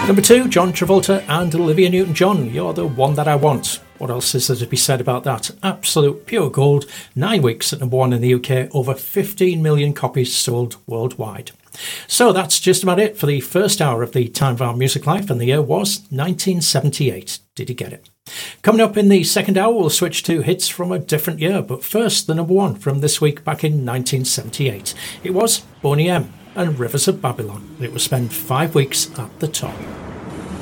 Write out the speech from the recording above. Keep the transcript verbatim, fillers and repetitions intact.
Number two, John Travolta and Olivia Newton-John, You're the One That I Want. What else is there to be said about that? Absolute pure gold. Nine weeks at number one in the U K, over fifteen million copies sold worldwide. So that's just about it for the first hour of the Time of Our Music Life, and the year was nineteen seventy-eight. Did you get it? Coming up in the second hour, we'll switch to hits from a different year, but first, the number one from this week back in nineteen seventy-eight. It was Boney M and Rivers of Babylon. It will spend five weeks at the top.